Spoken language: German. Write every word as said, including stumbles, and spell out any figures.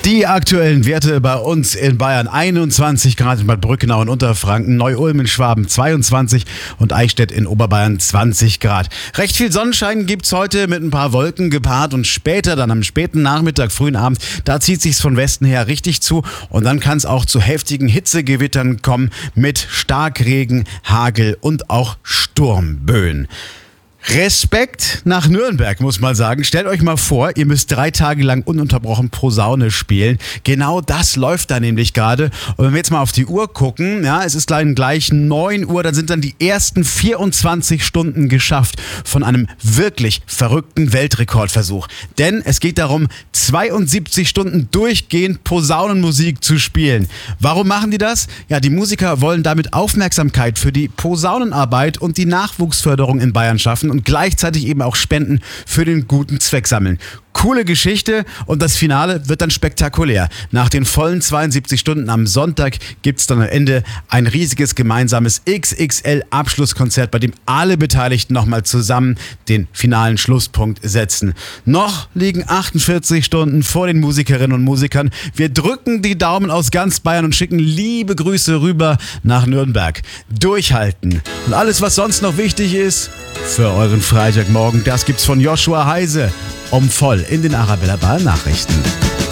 Die aktuellen Werte bei uns in Bayern: einundzwanzig Grad in Bad Brückenau in Unterfranken, Neu-Ulm in Schwaben zweiundzwanzig und Eichstätt in Oberbayern zwanzig Grad. Recht viel Sonnenschein gibt's heute mit ein paar Wolken gepaart und später, dann am späten Nachmittag, frühen Abend, da zieht sich's von Westen her richtig zu und dann kann es auch zu heftigen Hitzegewittern kommen mit Starkregen, Hagel und auch Sturmböen. Respekt nach Nürnberg, muss man sagen. Stellt euch mal vor, ihr müsst drei Tage lang ununterbrochen Posaune spielen. Genau das läuft da nämlich gerade. Und wenn wir jetzt mal auf die Uhr gucken, ja, es ist gleich, gleich neun Uhr, dann sind dann die ersten vierundzwanzig Stunden geschafft von einem wirklich verrückten Weltrekordversuch. Denn es geht darum, zweiundsiebzig Stunden durchgehend Posaunenmusik zu spielen. Warum machen die das? Ja, die Musiker wollen damit Aufmerksamkeit für die Posaunenarbeit und die Nachwuchsförderung in Bayern schaffen und gleichzeitig eben auch Spenden für den guten Zweck sammeln. Coole Geschichte und das Finale wird dann spektakulär. Nach den vollen zweiundsiebzig Stunden am Sonntag gibt es dann am Ende ein riesiges gemeinsames X X L-Abschlusskonzert, bei dem alle Beteiligten nochmal zusammen den finalen Schlusspunkt setzen. Noch liegen achtundvierzig Stunden vor den Musikerinnen und Musikern. Wir drücken die Daumen aus ganz Bayern und schicken liebe Grüße rüber nach Nürnberg. Durchhalten. Und alles, was sonst noch wichtig ist für euren Freitagmorgen, das gibt's von Joshua Heise um voll in den Arabella Bayern Nachrichten.